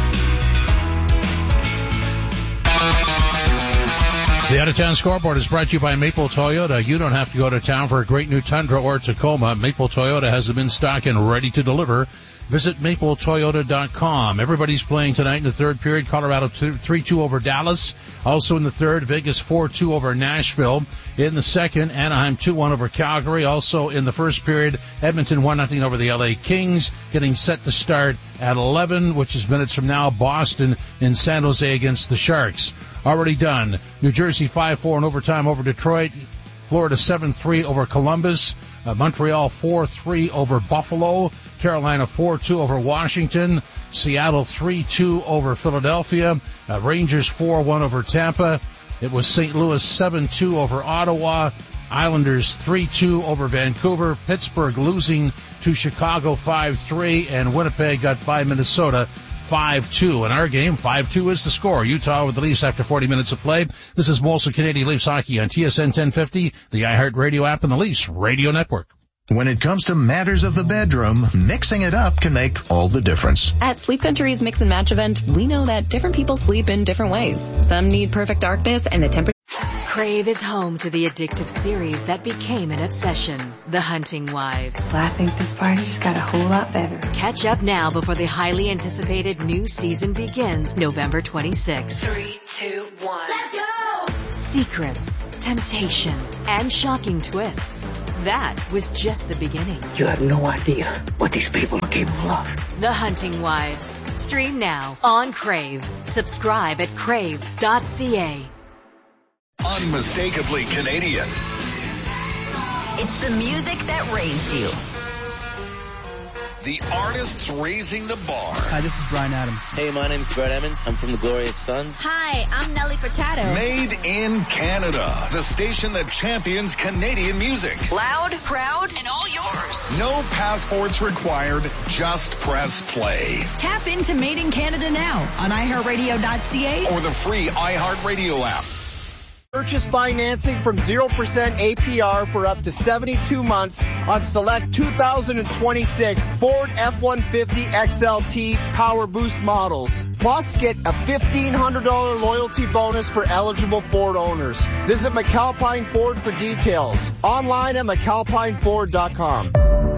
The out-of-town scoreboard is brought to you by Maple Toyota. You don't have to go to town for a great new Tundra or Tacoma. Maple Toyota has them in stock and ready to deliver. Visit mapletoyota.com. Everybody's playing tonight in the third period. Colorado 3-2 over Dallas. Also in the third, Vegas 4-2 over Nashville. In the second, Anaheim 2-1 over Calgary. Also in the first period, Edmonton 1-0 over the LA Kings. Getting set to start at 11, which is minutes from now, Boston in San Jose against the Sharks. Already done. New Jersey 5-4 in overtime over Detroit. Florida 7-3 over Columbus. Montreal 4-3 over Buffalo. Carolina 4-2 over Washington. Seattle 3-2 over Philadelphia. Rangers 4-1 over Tampa. It was St. Louis 7-2 over Ottawa. Islanders 3-2 over Vancouver. Pittsburgh losing to Chicago 5-3. And Winnipeg got by Minnesota 5-2. In our game, 5-2 is the score. Utah with the Leafs after 40 minutes of play. This is Molson Canadian Leafs Hockey on TSN 1050, the iHeart Radio app, and the Leafs Radio Network.
When it comes to matters of the bedroom, mixing it up can make all the difference.
At Sleep Country's Mix and Match event, we know that different people sleep in different ways. Some need perfect darkness and the temperature.
Crave is home to the addictive series that became an obsession, The Hunting Wives.
Well, I think this party just got a whole lot better.
Catch up now before the highly anticipated new season begins November 26th.
3, 2, 1. Let's go!
Secrets, temptation, and shocking twists. That was just the beginning.
You have no idea what these people are capable of.
The Hunting Wives. Stream now on Crave. Subscribe at crave.ca.
Unmistakably Canadian.
It's the music that raised you.
The artists raising the bar.
Hi, this is Bryan Adams.
Hey, my name's Brett Emmons. I'm from the Glorious Sons.
Hi, I'm Nelly Furtado.
Made in Canada. The station that champions Canadian music.
Loud, proud, and all yours.
No passports required. Just press play.
Tap into Made in Canada now on iHeartRadio.ca
or the free iHeartRadio app.
Purchase financing from 0% APR for up to 72 months on select 2026 Ford F-150 XLT Power Boost models. Plus, get a $1,500 loyalty bonus for eligible Ford owners. Visit McAlpine Ford for details. Online at McAlpineFord.com.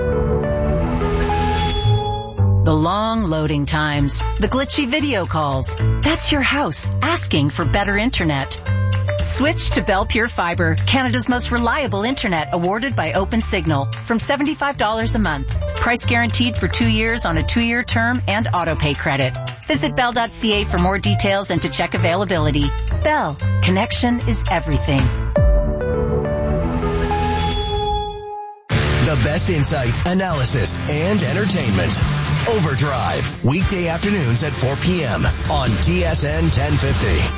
The long loading times, the glitchy video calls. That's your house asking for better internet. Switch to Bell Pure Fiber, Canada's most reliable internet, awarded by OpenSignal, from $75 a month. Price guaranteed for 2 years on a 2-year term and auto-pay credit. Visit Bell.ca for more details and to check availability. Bell, connection is everything.
The best insight, analysis, and entertainment. Overdrive, weekday afternoons at 4 p.m. on TSN 1050.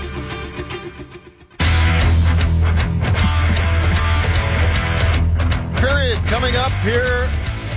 Period coming up here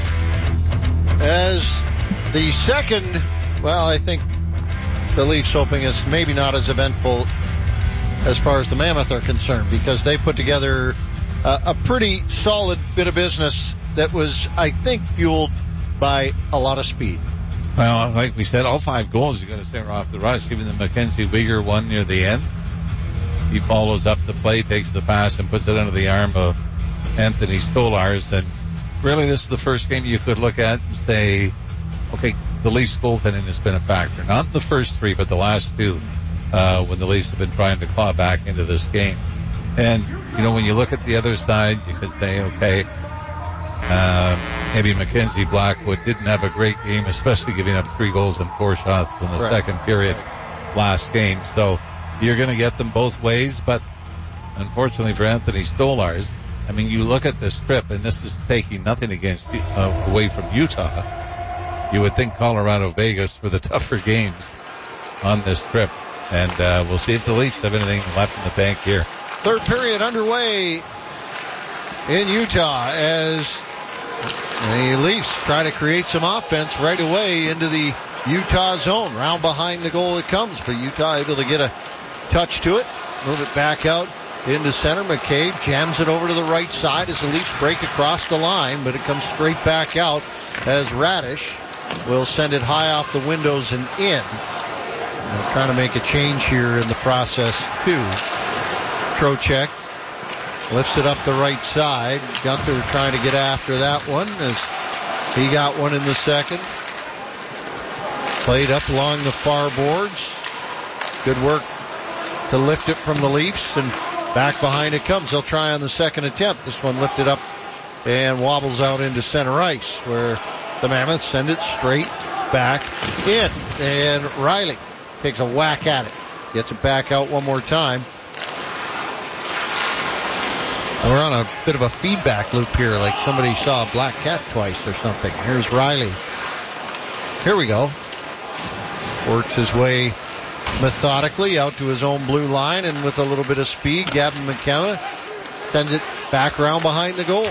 as the second, well, I think the Leafs Opening is maybe not as eventful as far as the Mammoth are concerned, because they put together a pretty solid bit of business that was, I think, fueled by a lot of speed.
Well, like we said, all 5 goals you're going to center off the rush, even the Mackenzie Weegar one near the end. He follows up the play, takes the pass, and puts it under the arm of Anthony Stolarz. And really, this is the first game you could look at and say, okay, the Leafs goaltending has been a factor. Not in the first 3, but the last 2, when the Leafs have been trying to claw back into this game. And, you know, when you look at the other side, you could say, okay, maybe Mackenzie Blackwood didn't have a great game, especially giving up 3 goals and 4 shots in the second period last game. So you're going to get them both ways, but unfortunately for Anthony Stolarz, I mean, you look at this trip, and this is taking nothing away from Utah. You would think Colorado, Vegas for the tougher games on this trip. And we'll see if the Leafs have anything left in the bank here.
Third period underway in Utah as the Leafs try to create some offense right away into the Utah zone. Round behind the goal it comes, but Utah able to get a touch to it, move it back out into center. McCabe jams it over to the right side as the Leafs break across the line, but it comes straight back out as Radish will send it high off the windows and in. They're trying to make a change here in the process too. Trocheck lifts it up the right side. Gunther trying to get after that one as he got one in the second. Played up along the far boards. Good work to lift it from the Leafs, and back behind it comes. They'll try on the second attempt. This one lifted up and wobbles out into center ice, where the Mammoths send it straight back in. And Riley takes a whack at it. Gets it back out one more time. We're on a bit of a feedback loop here, like somebody saw a black cat twice or something. Here's Riley. Here we go. Works his way methodically out to his own blue line, and with a little bit of speed, Gavin McKenna sends it back around behind the goal.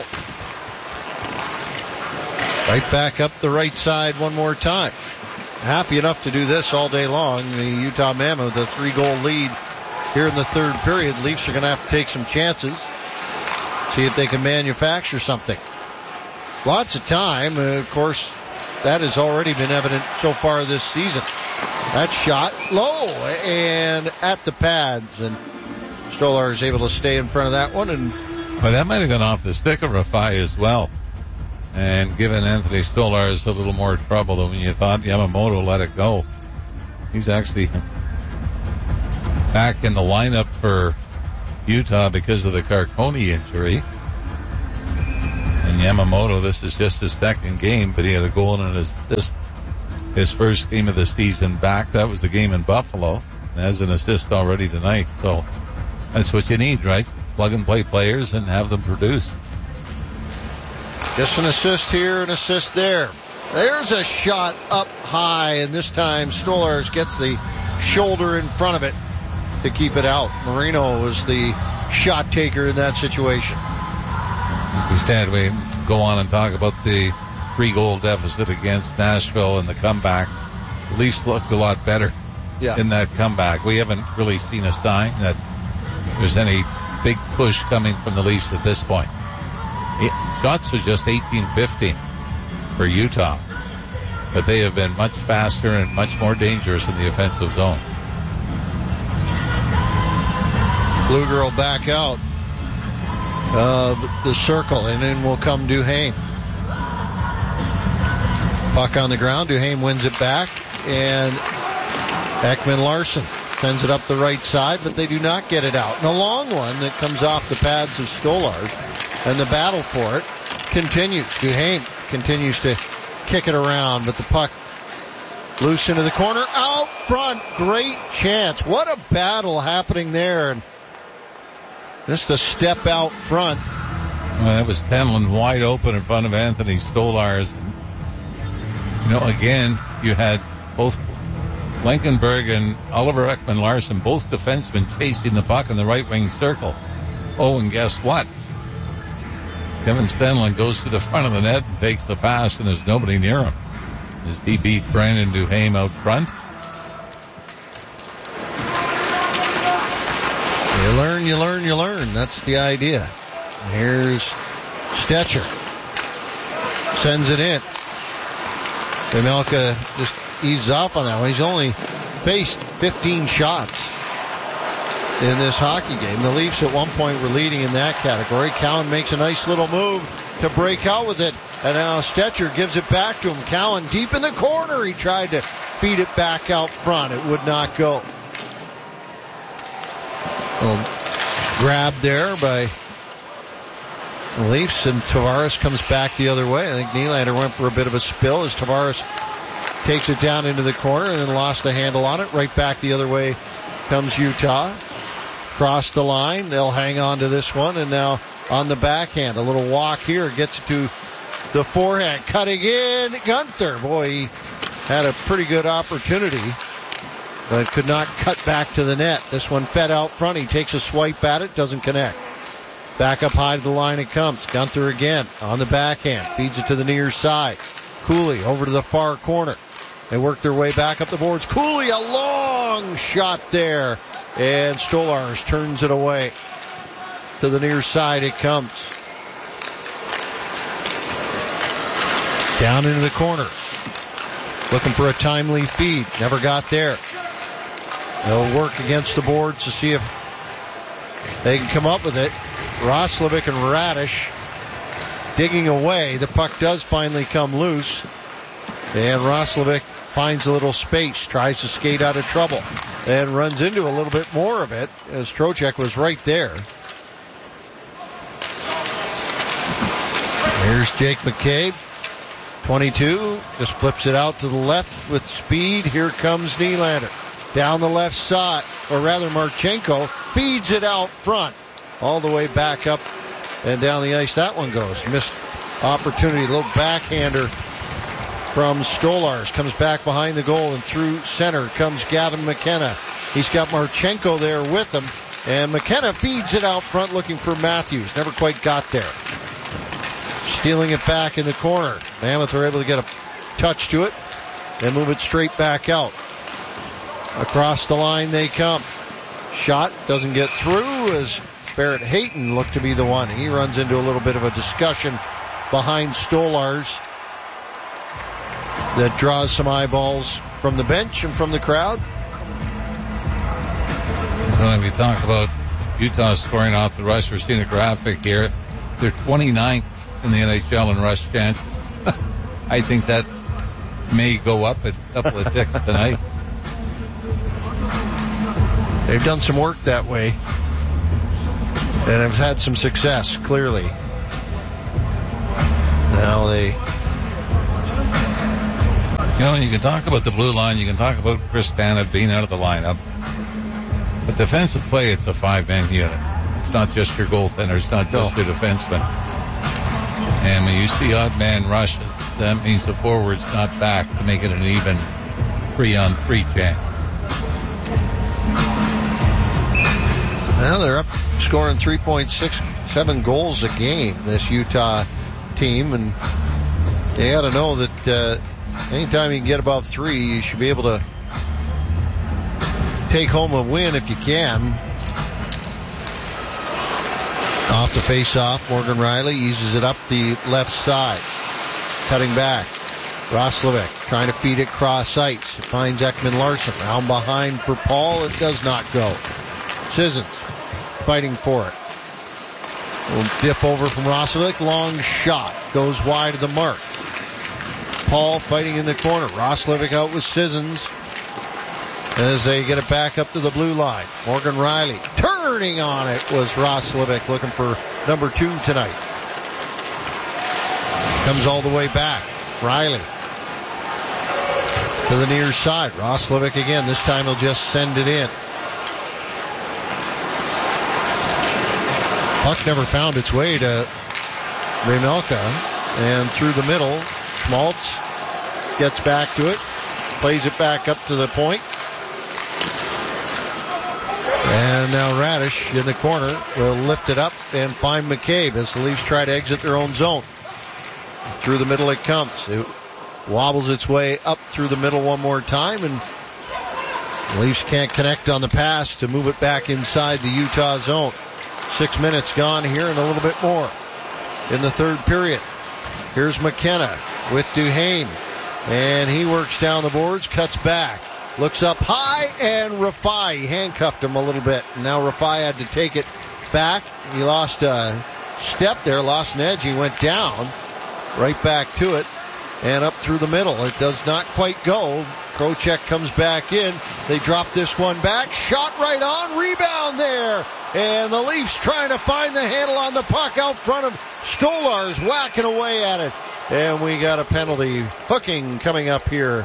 Right back up the right side one more time. Happy enough to do this all day long. The Utah Mammoth with a 3-goal lead here in the third period. Leafs are going to have to take some chances. See if they can manufacture something. lots of time. Of course, that has already been evident so far this season. That shot low and at the pads, and Stolar is able to stay in front of that one. And
well, that might have gone off the stick of Rafai as well, and given Anthony Stolar a little more trouble than when you thought. Yamamoto let it go. He's actually back in the lineup for Utah because of the Carcone injury. And Yamamoto, this is just his second game, but he had a goal in his first game of the season back. That was the game in Buffalo. And has an assist already tonight. So that's what you need, right? Plug and play players and have them produce.
Just an assist here, an assist there. There's a shot up high, and this time Stolar gets the shoulder in front of it to keep it out. Marino was the shot taker in that situation.
We go on and talk about the 3-goal deficit against Nashville and the comeback. The Leafs looked a lot better in that comeback. We haven't really seen a sign that there's any big push coming from the Leafs at this point. Shots are just 18-15 for Utah, but they have been much faster and much more dangerous in the offensive zone.
Blue Girl back out of the circle, and in will come Duhaime. Puck on the ground. Duhaime wins it back, and Ekman-Larsson sends it up the right side, but they do not get it out. And a long one that comes off the pads of Stolarz, and the battle for it continues. Duhaime continues to kick it around, but the puck loose into the corner, out front. Great chance. What a battle happening there. And just a step out front.
Well, that was Stenlund wide open in front of Anthony Stolarz. Again, you had both Blankenberg and Oliver Ekman-Larsson, both defensemen, chasing the puck in the right wing circle. Oh, and guess what? Kevin Stenlund goes to the front of the net and takes the pass, and there's nobody near him as he beat Brandon Duhaime out front. You learn. That's the idea.
Here's Stecher. Sends it in. Vejmelka just eases off on that one. He's only faced 15 shots in this hockey game. The Leafs at one point were leading in that category. Cowan makes a nice little move to break out with it. And now Stecher gives it back to him. Cowan deep in the corner. He tried to feed it back out front. It would not go. Grabbed there by the Leafs, and Tavares comes back the other way. I think Nylander went for a bit of a spill as Tavares takes it down into the corner and then lost the handle on it. Right back the other way comes Utah. Cross the line. They'll hang on to this one, and now on the backhand, a little walk here gets it to the forehand. Cutting in, Gunther. Boy, he had a pretty good opportunity, but could not cut back to the net. This one fed out front. He takes a swipe at it, doesn't connect. Back up high to the line it comes. Gunther again on the backhand. Feeds it to the near side. Cooley over to the far corner. They work their way back up the boards. Cooley, a long shot there. And Stolarz turns it away. To the near side it comes. Down into the corner. Looking for a timely feed. Never got there. They'll work against the boards to see if they can come up with it. Roslovic and Radish digging away. The puck does finally come loose. And Roslovic finds a little space, tries to skate out of trouble, and runs into a little bit more of it as Trocheck was right there. Here's Jake McCabe, 22, just flips it out to the left with speed. Here comes Nylander. Down the left side, or rather Marchenko feeds it out front. All the way back up and down the ice. That one goes. Missed opportunity. A little backhander from Stolarz. Comes back behind the goal and through center comes Gavin McKenna. He's got Marchenko there with him. And McKenna feeds it out front looking for Matthews. Never quite got there. Stealing it back in the corner. Mammoth are able to get a touch to it and move it straight back out. Across the line they come. Shot doesn't get through as Barrett Hayton looked to be the one. He runs into a little bit of a discussion behind Stolars that draws some eyeballs from the bench and from the crowd.
So when we talk about Utah scoring off the rush, we're seeing a graphic here. They're 29th in the NHL in rush chances. I think that may go up a couple of ticks tonight.
They've done some work that way and have had some success, clearly. Now they...
You know, you can talk about the blue line, you can talk about Chris Tanev being out of the lineup. But defensive play, it's a 5-man unit. It's not just your goaltender, it's not just your defenseman. And when you see odd man rushes, that means the forward's not back to make it an even 3-on-3 chance.
Well, they're up scoring 3.67 goals a game, this Utah team, and they ought to know that anytime you can get above 3, you should be able to take home a win if you can. Off the face-off, Morgan Riley eases it up the left side. Cutting back. Roslovic trying to feed it cross ice. It finds Ekman Larson. Round behind for Paul. It does not go. Sissons fighting for it. Will dip over from Roslovic. Long shot. Goes wide of the mark. Paul fighting in the corner. Roslovic out with Sissons as they get it back up to the blue line. Morgan Riley turning on it was Roslovic, looking for number 2 tonight. Comes all the way back. Riley to the near side. Roslovic again. This time he'll just send it in. Puck never found its way to Remelka, and through the middle, Schmaltz gets back to it, plays it back up to the point. And now Radish in the corner will lift it up and find McCabe as the Leafs try to exit their own zone. Through the middle it comes. It wobbles its way up through the middle one more time, and the Leafs can't connect on the pass to move it back inside the Utah zone. 6 minutes gone here and a little bit more in the third period. Here's McKenna with Duhaime, and he works down the boards, cuts back, looks up high, and Rafai handcuffed him a little bit. And now Rafai had to take it back. He lost a step there, lost an edge. He went down, right back to it, and up through the middle. It does not quite go. Krocek comes back in. They drop this one back. Shot right on. Rebound there. And the Leafs trying to find the handle on the puck out front of Stolars, whacking away at it. And we got a penalty. Hooking coming up here.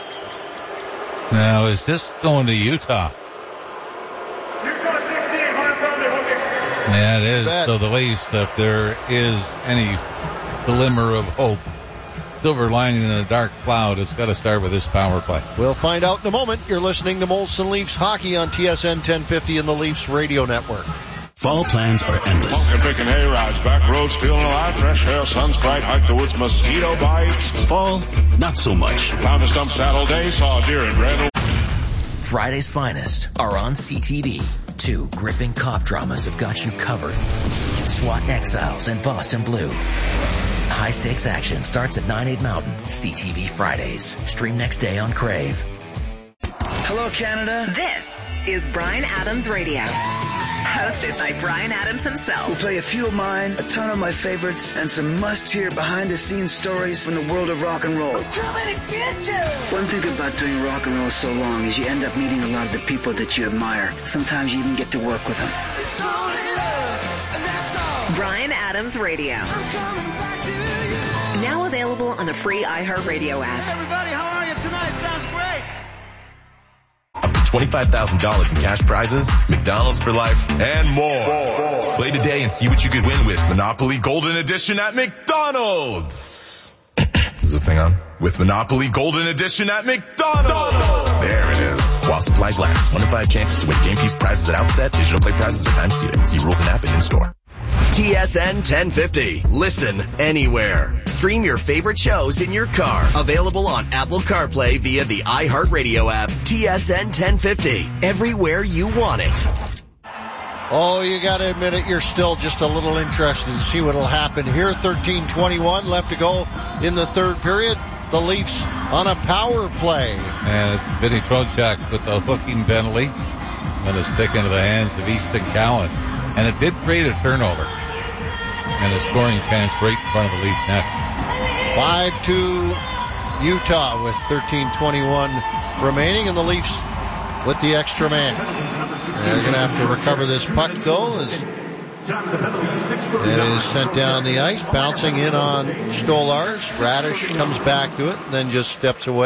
Now, is this going to Utah?
Utah 16, hooking.
Yeah, it is. So the Leafs, if there is any glimmer of hope, silver lining in a dark cloud, it's got to start with this power play.
We'll find out in a moment. You're listening to Molson Leafs Hockey on TSN 1050 and the Leafs Radio Network.
Fall plans are endless.
Pumpkin picking hay rides, back roads feeling alive, fresh air, sun's bright, hike the woods, mosquito bites.
Fall, not so much.
Found a stump saddle day, saw a deer in red.
Friday's finest are on CTV. 2 gripping cop dramas have got you covered. SWAT Exiles and Boston Blue. High-stakes action starts at 9/8 Mountain. CTV Fridays. Stream next day on Crave.
Hello, Canada.
This is Bryan Adams Radio. Hosted by Bryan Adams himself.
We'll play a few of mine, a ton of my favorites, and some must-hear behind-the-scenes stories from the world of rock and roll.
Too many bitches!
One thing about doing rock and roll so long is you end up meeting a lot of the people that you admire. Sometimes you even get to work with them.
It's only love, and that's all. Bryan Adams Radio. I'm coming back to you. Now available on the free iHeartRadio app.
Hey everybody, how are you tonight? Sounds great.
Up to $25,000 in cash prizes, McDonald's for life, and more. Play today and see what you could win with Monopoly Golden Edition at McDonald's. Is this thing on? With Monopoly Golden Edition at McDonald's. There it is. While supplies last. 1 in 5 chances to win game piece prizes at outset. Digital play prizes are time seated. See rules and app and in-store.
TSN 1050. Listen anywhere. Stream your favorite shows in your car. Available on Apple CarPlay via the iHeartRadio app. TSN 1050. Everywhere you want it.
Oh, you got to admit it, you're still just a little interested to see what will happen here. 13:21 left to go in the third period. The Leafs on a power play.
And it's Vinny Trocheck with the hooking penalty. And a stick into the hands of Easton Cowan. And it did create a turnover. And a scoring chance right in front of the Leaf net.
5-2 Utah with 13:21 remaining, and the Leafs with the extra man. They're going to have to recover this puck, though, as it is sent down the ice, bouncing in on Stolarz. Radish comes back to it, and then just steps away.